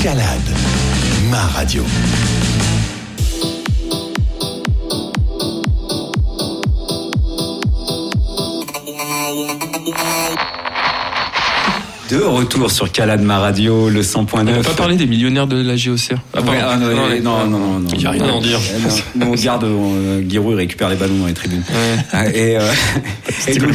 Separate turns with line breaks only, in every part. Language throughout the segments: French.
Escalade, ma radio.
De retour sur Calade Ma Radio, le 100.9.
On n'a pas parlé des millionnaires de la JOCR.
Non.
Il n'y a rien à en dire.
Nous, on garde, Giroud récupère les ballons dans les tribunes. Ouais. Et donc,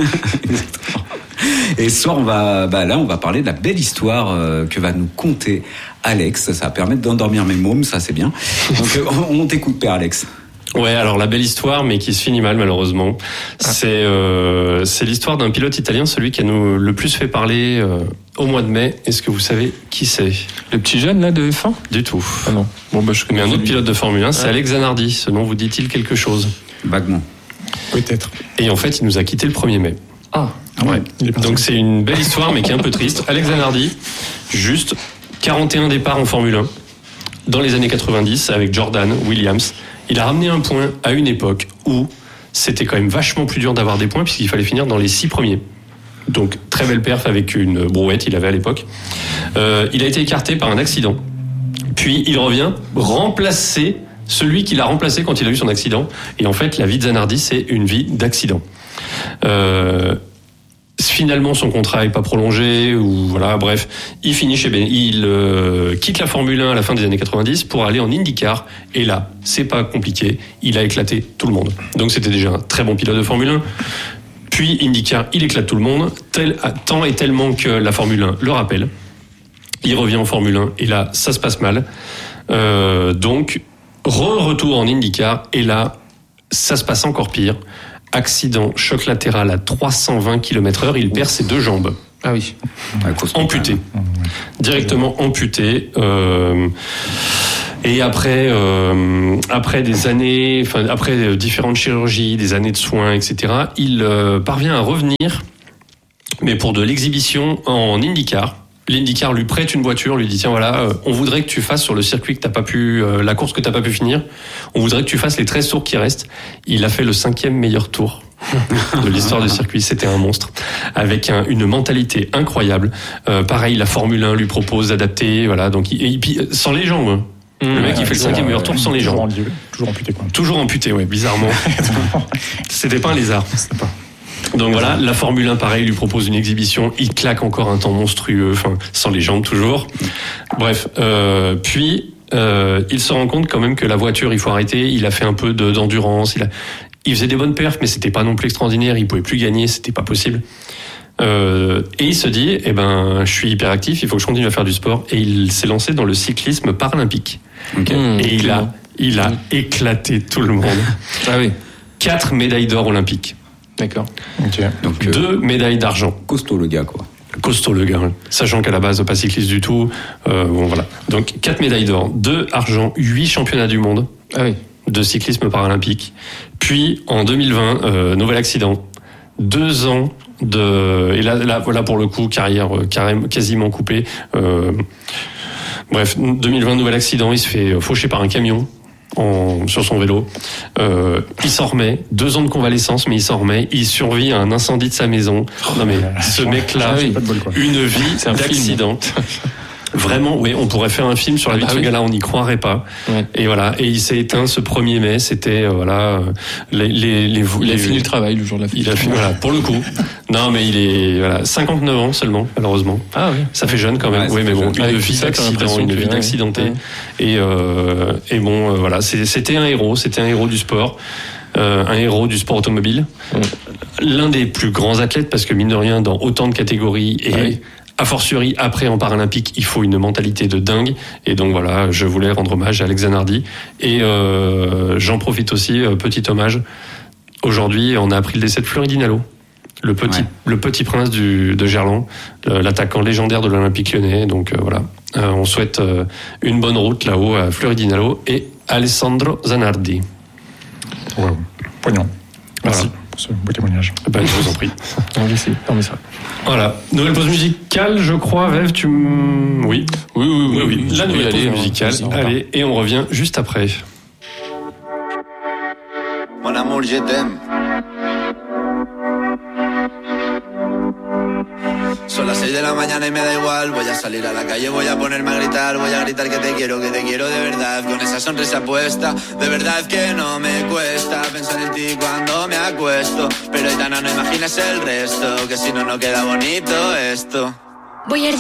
et ce soir, on va parler de la belle histoire que va nous conter Alex. Ça va permettre d'endormir mes mômes, ça c'est bien. Donc, on t'écoute, Père Alex.
Ouais, alors la belle histoire, mais qui se finit mal malheureusement. C'est l'histoire d'un pilote italien, celui qui a nous le plus fait parler au mois de mai. Est-ce que vous savez qui c'est ?
Le petit jeune là de F1 ?
Du tout.
Ah non. Bon je connais
un autre pilote de Formule 1, c'est Alex Zanardi. Ce nom vous dit-il quelque chose ?
Vaguement.
Peut-être.
Et en fait, il nous a quitté le 1er mai.
Ah
ouais. Donc c'est une belle histoire, mais qui est un peu triste. Alex Zanardi, juste 41 départs en Formule 1 dans les années 90 avec Jordan, Williams. Il a ramené un point à une époque où c'était quand même vachement plus dur d'avoir des points puisqu'il fallait finir dans les 6 premiers. Donc très belle perf avec une brouette il avait à l'époque. Il a été écarté par un accident. Puis il revient remplacer celui qui l'a remplacé quand il a eu son accident. Et en fait la vie de Zanardi c'est une vie d'accident. Finalement, son contrat est pas prolongé ou voilà, bref, il finit il quitte la Formule 1 à la fin des années 90 pour aller en IndyCar et là, c'est pas compliqué, il a éclaté tout le monde. Donc c'était déjà un très bon pilote de Formule 1. Puis IndyCar, il éclate tout le monde, tant et tellement que la Formule 1 le rappelle. Il revient en Formule 1 et là, ça se passe mal. Donc retour en IndyCar et là, ça se passe encore pire. Accident, choc latéral à 320 km/h, il perd ses 2 jambes.
Ah oui.
Amputé. Directement amputé. Et après des années, après différentes chirurgies, des années de soins, etc., il parvient à revenir, mais pour de l'exhibition en IndyCar. L'IndyCar lui prête une voiture, lui dit tiens voilà, on voudrait que tu fasses sur le circuit que t'as pas pu, la course que t'as pas pu finir, on voudrait que tu fasses les 13 tours qui restent. Il a fait le 5e meilleur tour de l'histoire du circuit, c'était un monstre, avec une mentalité incroyable. Pareil, la Formule 1 lui propose d'adapter, voilà, donc et puis sans les jambes. Le mec il fait le 5e meilleur tour sans les jambes.
Toujours amputé quoi.
Toujours amputé, ouais, bizarrement. C'était pas un lézard.
C'est pas.
Donc voilà, la Formule 1, pareil, lui propose une exhibition. Il claque encore un temps monstrueux, sans les jambes toujours. Bref, puis il se rend compte quand même que la voiture, il faut arrêter. Il a fait un peu d'endurance. Il faisait des bonnes perfs, mais c'était pas non plus extraordinaire. Il pouvait plus gagner, c'était pas possible. Et il se dit, je suis hyperactif, il faut que je continue à faire du sport. Et il s'est lancé dans le cyclisme paralympique. Okay. Et il a éclaté tout le monde.
Ah oui.
4 médailles d'or olympiques.
D'accord. Okay.
Donc 2 médailles d'argent.
Costaud le gars quoi.
Costaud le gars. Hein. Sachant qu'à la base pas cycliste du tout. Bon voilà. Donc 4 médailles d'or, 2 argent, 8 championnats du monde.
Ah oui.
De cyclisme paralympique. Puis en 2020, nouvel accident. 2 ans et là voilà pour le coup carrière quasiment coupée. Bref, 2020 nouvel accident, il se fait faucher par un camion. Sur son vélo. Il s'en remet. 2 ans de convalescence, mais il s'en remet. Il survit à un incendie de sa maison. Non mais ce mec-là, une vie d'accident. Vraiment, oui, on pourrait faire un film sur la vie de ce gars-là, on n'y croirait pas. Ouais. Et voilà, et il s'est éteint ce 1er mai, c'était il a
fini le travail le jour de la fête.
Il a fini, voilà, pour le coup. Non, mais il est 59 ans seulement, malheureusement. Ah oui. Ça fait jeune quand même. Oui, mais bon, une vie d'accident, une vie d'accidenté. Ouais. Et bon, voilà, c'était un héros du sport. Un héros du sport automobile. L'un des plus grands athlètes, parce que mine de rien, dans autant de catégories et a fortiori, après en paralympique, il faut une mentalité de dingue. Et donc voilà, je voulais rendre hommage à Alex Zanardi. Et j'en profite aussi, petit hommage. Aujourd'hui, on a appris le décès de Fleury Dinalo, le petit prince de Gerland, l'attaquant légendaire de l'Olympique lyonnais. Donc voilà, on souhaite une bonne route là-haut à Fleury Dinalo et Alessandro Zanardi.
Wow. Poignant. Merci. Voilà. Pour ce beau témoignage.
Je vous en prie.
Non, mais ça.
Voilà. Nouvelle pause musicale, je crois, Vev, Oui. Oui. La nouvelle pause musicale. Allez, et on revient juste après.
Mon amour, je t'aime. Son las 6 6 de la mañana y me da igual. Voy a salir a la calle, voy a ponerme a gritar. Voy a gritar que te quiero de verdad. Con esa sonrisa puesta, de verdad que no me cuesta pensar en ti cuando me acuesto. Pero Aitana, no imaginas el resto, que si no, no queda bonito esto.
Voy a ir